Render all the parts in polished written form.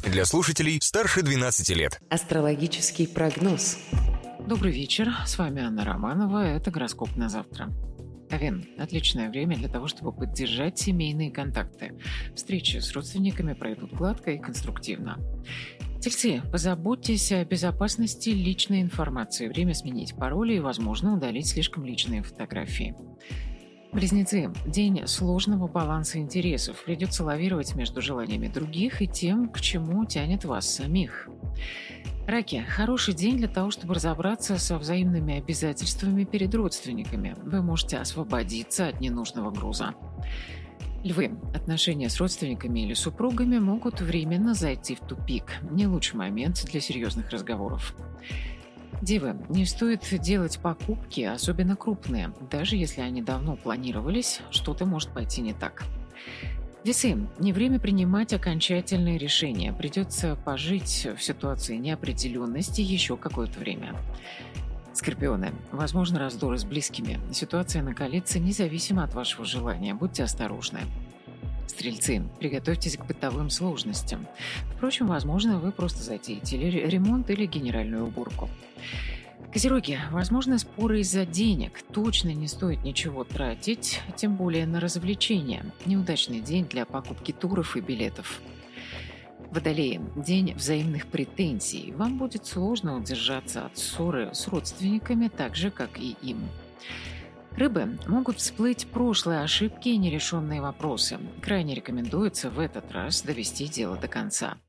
Для слушателей старше 12 лет. Астрологический прогноз. Добрый вечер, с вами Анна Романова, это гороскоп на завтра. Овен – отличное время для того, чтобы поддержать семейные контакты. Встречи с родственниками пройдут гладко и конструктивно. Тельцы, позаботьтесь о безопасности личной информации. Время сменить пароли и, возможно, удалить слишком личные фотографии. Близнецы – день сложного баланса интересов. Придется лавировать между желаниями других и тем, к чему тянет вас самих. Раки – хороший день для того, чтобы разобраться со взаимными обязательствами перед родственниками. Вы можете освободиться от ненужного груза. Львы. Отношения с родственниками или супругами могут временно зайти в тупик. Не лучший момент для серьезных разговоров. Девы. Не стоит делать покупки, особенно крупные. Даже если они давно планировались, что-то может пойти не так. Весы. Не время принимать окончательные решения. Придется пожить в ситуации неопределенности еще какое-то время. Скорпионы. Возможно, раздоры с близкими. Ситуация накалится независимо от вашего желания. Будьте осторожны. Стрельцы. Приготовьтесь к бытовым сложностям. Впрочем, возможно, вы просто затеете ремонт или генеральную уборку. Козероги. Возможно, споры из-за денег. Точно не стоит ничего тратить, тем более на развлечения. Неудачный день для покупки туров и билетов. Водолеи. День взаимных претензий. Вам будет сложно удержаться от ссоры с родственниками, так же, как и им. Рыбы. Могут всплыть прошлые ошибки и нерешенные вопросы. Крайне рекомендуется в этот раз довести дело до конца.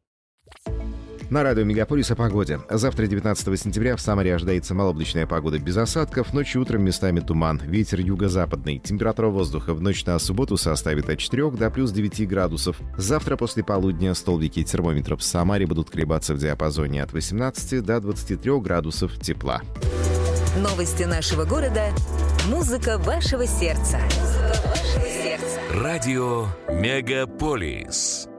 На радио Мегаполис о погоде. Завтра, 19 сентября, в Самаре ожидается малооблачная погода без осадков, ночью и утром местами туман. Ветер юго-западный. Температура воздуха в ночь на субботу составит от 4 до плюс 9 градусов. Завтра после полудня столбики термометров в Самаре будут колебаться в диапазоне от 18 до 23 градусов тепла. Новости нашего города. Музыка вашего сердца. Радио Мегаполис.